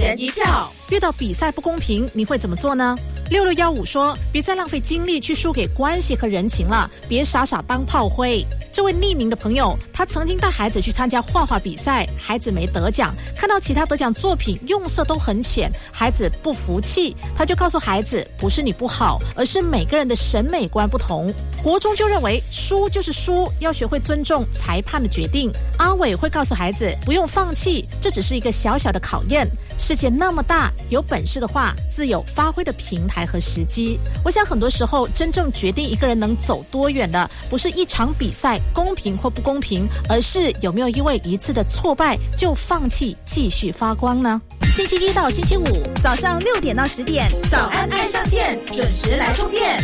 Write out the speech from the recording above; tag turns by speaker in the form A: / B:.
A: 人一票。
B: 遇到比赛不公平，你会怎么做呢？6615说，别再浪费精力去输给关系和人情了，别傻傻当炮灰。这位匿名的朋友，他曾经带孩子去参加画画比赛，孩子没得奖，看到其他得奖作品用色都很浅，孩子不服气，他就告诉孩子，不是你不好，而是每个人的审美观不同。国中就认为输就是输，要学会尊重裁判的决定。阿伟会告诉孩子，不用放弃，这只是一个小小的考验。世界那么大，有本事的话，自有发挥的平台和时机。我想很多时候，真正决定一个人能走多远的，不是一场比赛公平或不公平，而是有没有因为一次的挫败就放弃继续发光呢？星期一到星期五早上6点到10点，
A: 早安爱上线，准时来充电。